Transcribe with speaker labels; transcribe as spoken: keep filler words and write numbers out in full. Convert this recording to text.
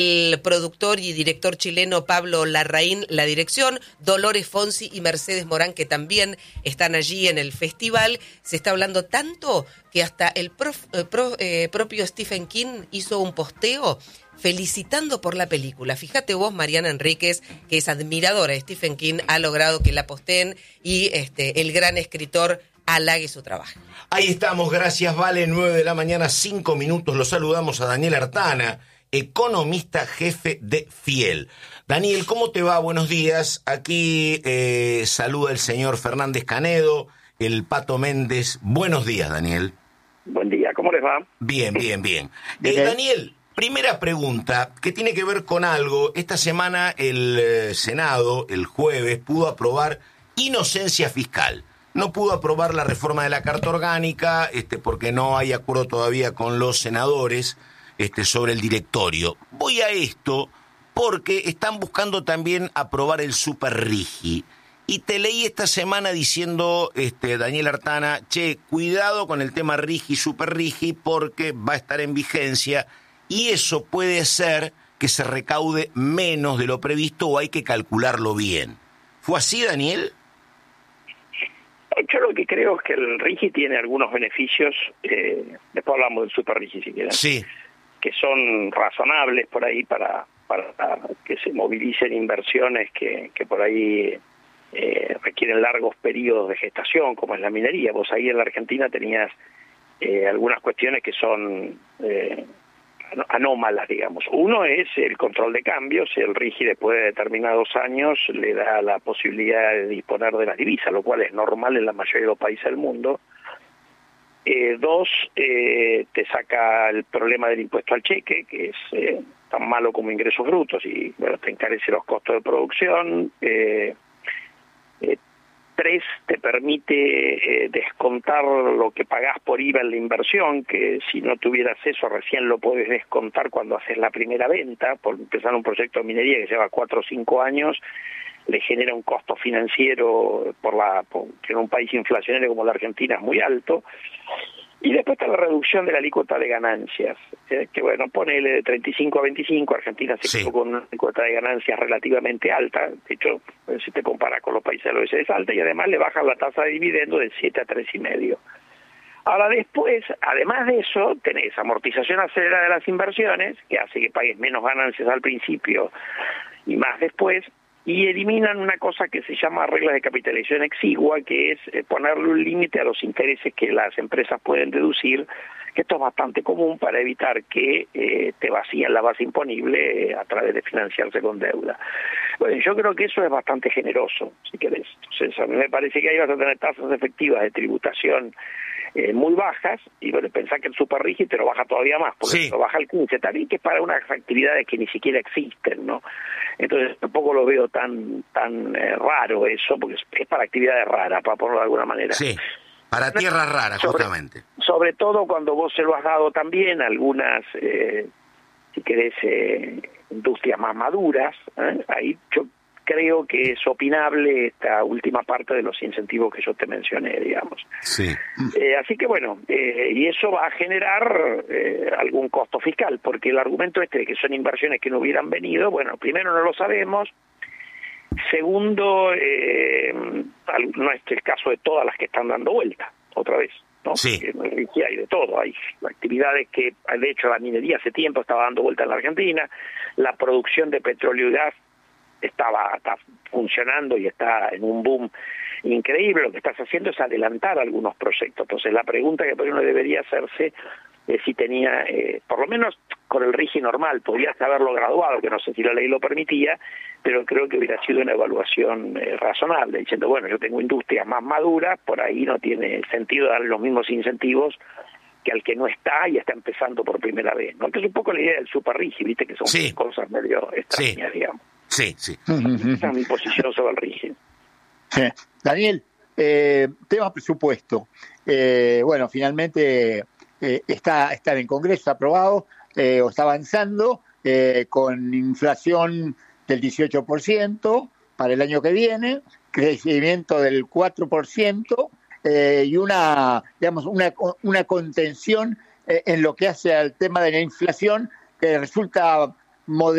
Speaker 1: el productor y director chileno Pablo Larraín la dirección, Dolores Fonsi y Mercedes Morán, que también están allí en el festival. Se está hablando tanto que hasta el prof, eh, pro, eh, propio Stephen King hizo un posteo felicitando por la película. Fíjate vos, Mariana Enríquez, que es admiradora de Stephen King, ha logrado que la posteen y este el gran escritor halague su trabajo.
Speaker 2: Ahí estamos, gracias, Vale, nueve de la mañana, cinco minutos. Los saludamos a Daniel Artana, economista jefe de Fiel. Daniel, ¿cómo te va? Buenos días. Aquí eh, saluda el señor Fernández Canedo, el Pato Méndez. Buenos días, Daniel.
Speaker 3: Buen día, ¿cómo les va?
Speaker 2: Bien, bien, bien. Eh, Daniel, primera pregunta que tiene que ver con algo. Esta semana el eh, Senado, el jueves, pudo aprobar inocencia fiscal. No pudo aprobar la reforma de la Carta Orgánica este, porque no hay acuerdo todavía con los senadores este, sobre el directorio. Voy a esto porque están buscando también aprobar el Superrigi. Y te leí esta semana diciendo, este, Daniel Artana, che, cuidado con el tema Rigi, Superrigi, porque va a estar en vigencia y eso puede ser que se recaude menos de lo previsto o hay que calcularlo bien. ¿Fue así, Daniel?
Speaker 3: Yo lo que creo es que el Rigi tiene algunos beneficios, eh, después hablamos del Super Rigi si quieren,
Speaker 2: sí,
Speaker 3: que son razonables por ahí para, para que se movilicen inversiones que, que por ahí eh, requieren largos periodos de gestación, como es la minería. Vos ahí en la Argentina tenías eh, algunas cuestiones que son eh, anómalas, digamos. Uno es el control de cambios. El Rigi después de determinados años le da la posibilidad de disponer de las divisas, lo cual es normal en la mayoría de los países del mundo. Eh, dos, eh, te saca el problema del impuesto al cheque, que es eh, tan malo como ingresos brutos y bueno, te encarece los costos de producción. Eh, eh, Tres, te permite eh, descontar lo que pagás por I V A en la inversión, que si no tuvieras eso recién lo podés descontar cuando haces la primera venta. Por empezar un proyecto de minería que lleva cuatro o cinco años, le genera un costo financiero por la por, que en un país inflacionario como la Argentina es muy alto. Y después está la reducción de la alícuota de ganancias, eh, que bueno, ponele de treinta y cinco a veinticinco, Argentina se quedó sí. con una alícuota de ganancias relativamente alta, de hecho, si te comparas con los países del oeste es alta, y además le bajan la tasa de dividendo de siete a tres y medio. Ahora después, además de eso, tenés amortización acelerada de las inversiones, que hace que pagues menos ganancias al principio y más después, y eliminan una cosa que se llama reglas de capitalización exigua, que es eh, ponerle un límite a los intereses que las empresas pueden deducir, que esto es bastante común para evitar que eh, te vacíen la base imponible eh, a través de financiarse con deuda. Bueno, yo creo que eso es bastante generoso, si querés. Entonces, a mí me parece que ahí vas a tener tasas efectivas de tributación Eh, muy bajas, y bueno, pensá que el Super Rigi te lo baja todavía más, porque
Speaker 2: sí.
Speaker 3: lo baja el quince, también que es para unas actividades que ni siquiera existen, ¿no? Entonces tampoco lo veo tan tan eh, raro eso, porque es, es para actividades raras, para ponerlo de alguna manera.
Speaker 2: Sí, para tierras raras,
Speaker 3: sobre,
Speaker 2: justamente.
Speaker 3: Sobre todo cuando vos se lo has dado también a algunas, eh, si querés, eh, industrias más maduras, ¿eh? Ahí yo creo que es opinable esta última parte de los incentivos que yo te mencioné, digamos.
Speaker 2: Sí.
Speaker 3: Eh, así que bueno, eh, y eso va a generar eh, algún costo fiscal, porque el argumento este de que son inversiones que no hubieran venido, bueno, primero no lo sabemos, segundo, eh, no es el caso de todas las que están dando vuelta, otra vez, ¿no?
Speaker 2: Sí.
Speaker 3: Aquí hay de todo, hay actividades que, de hecho, la minería hace tiempo estaba dando vuelta en la Argentina, la producción de petróleo y gas estaba está funcionando y está en un boom increíble. Lo que estás haciendo es adelantar algunos proyectos. Entonces la pregunta que uno debería hacerse es si tenía, eh, por lo menos con el Rigi normal, podrías haberlo graduado, que no sé si la ley lo permitía, pero creo que hubiera sido una evaluación eh, razonable, diciendo, bueno, yo tengo industrias más maduras, por ahí no tiene sentido dar los mismos incentivos que al que no está y está empezando por primera vez, ¿no? Entonces un poco la idea del Super Rigi, viste que son sí. cosas medio extrañas, sí. digamos.
Speaker 2: Sí, sí.
Speaker 3: Esa es mi posición sobre el Rigi.
Speaker 4: Sí. Daniel, eh, tema presupuesto. Eh, bueno, finalmente eh, está, está en el Congreso, está aprobado, eh, o está avanzando, eh, con inflación del dieciocho por ciento para el año que viene, crecimiento del cuatro por ciento eh, y una, digamos, una, una contención eh, en lo que hace al tema de la inflación, que resulta moderar